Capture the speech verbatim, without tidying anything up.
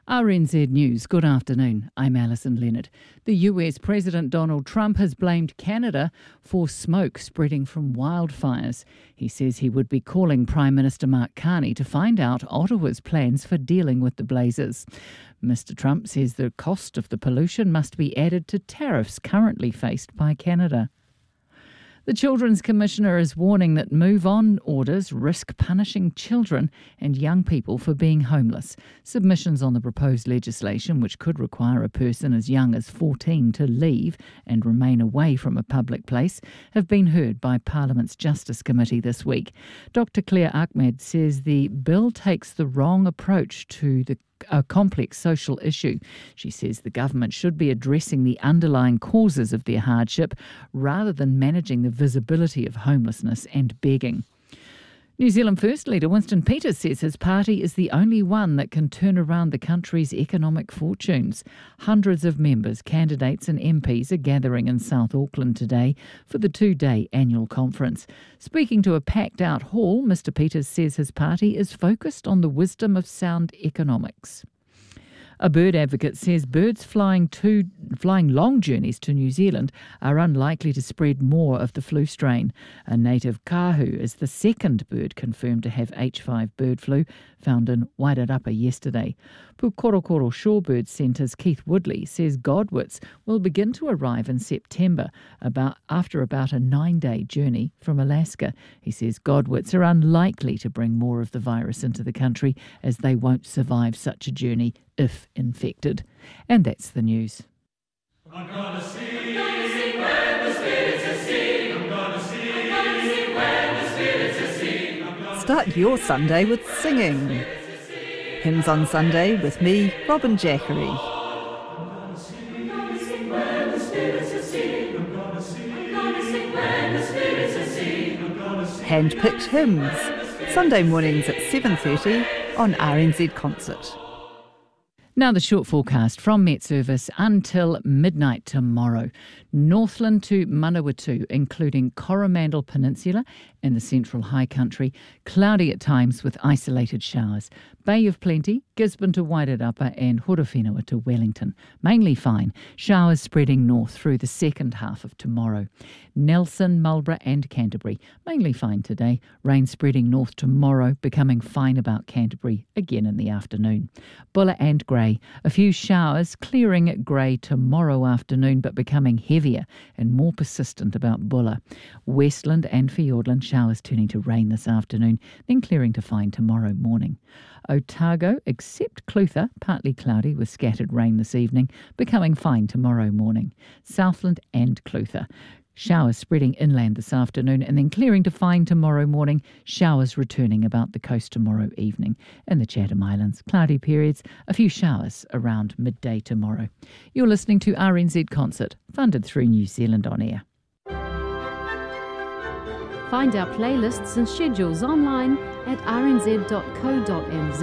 R N Z News, good afternoon. I'm Alison Leonard. The U S President Donald Trump has blamed Canada for smoke spreading from wildfires. He says he would be calling Prime Minister Mark Carney to find out Ottawa's plans for dealing with the blazes. Mister Trump says the cost of the pollution must be added to tariffs currently faced by Canada. The Children's Commissioner is warning that move-on orders risk punishing children and young people for being homeless. Submissions on the proposed legislation, which could require a person as young as fourteen to leave and remain away from a public place, have been heard by Parliament's Justice Committee this week. Doctor Claire Ahmed says the bill takes the wrong approach to the a complex social issue. She says the government should be addressing the underlying causes of their hardship rather than managing the visibility of homelessness and begging. New Zealand First Leader Winston Peters says his party is the only one that can turn around the country's economic fortunes. Hundreds of members, candidates and M Ps are gathering in South Auckland today for the two-day annual conference. Speaking to a packed-out hall, Mister Peters says his party is focused on the wisdom of sound economics. A bird advocate says birds flying to, flying long journeys to New Zealand are unlikely to spread more of the flu strain. A native kahu is the second bird confirmed to have H five bird flu, found in Wairarapa yesterday. Pukorokoro Shorebird Centre's Keith Woodley says godwits will begin to arrive in September about after about a nine-day journey from Alaska. He says godwits are unlikely to bring more of the virus into the country as they won't survive such a journey if infected. And that's the news. I'm gonna sing, I'm gonna sing when the spirits are sing. I'm gonna sing, I'm gonna sing when the spirits are sing. Start your Sunday with singing. Hymns on Sunday with me, Robin Jackery. Hand-picked hymns. Sunday mornings at seven thirty on R N Z Concert. Now the short forecast from Met Service until midnight tomorrow. Northland to Manawatu, including Coromandel Peninsula and the central high country. Cloudy at times with isolated showers. Bay of Plenty, Gisborne to Wairarapa and Horowhenua to Wellington. Mainly fine. Showers spreading north through the second half of tomorrow. Nelson, Marlborough and Canterbury. Mainly fine today. Rain spreading north tomorrow, becoming fine about Canterbury again in the afternoon. Buller and Grey. A few showers clearing at Grey tomorrow afternoon, but becoming heavier and more persistent about Buller. Westland and Fiordland showers turning to rain this afternoon, then clearing to fine tomorrow morning. Otago, except Clutha, partly cloudy with scattered rain this evening, becoming fine tomorrow morning. Southland and Clutha. Showers spreading inland this afternoon and then clearing to fine tomorrow morning. Showers returning about the coast tomorrow evening. In the Chatham Islands, cloudy periods, a few showers around midday tomorrow. You're listening to R N Z Concert, funded through New Zealand On Air. Find our playlists and schedules online at r n z dot co dot n z.